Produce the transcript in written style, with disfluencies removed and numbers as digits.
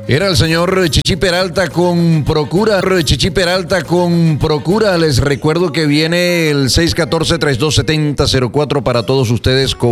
Era el señor Chichi Peralta con Procura. Chichi Peralta con Procura. Les recuerdo que viene el 614-3270-04 para todos ustedes.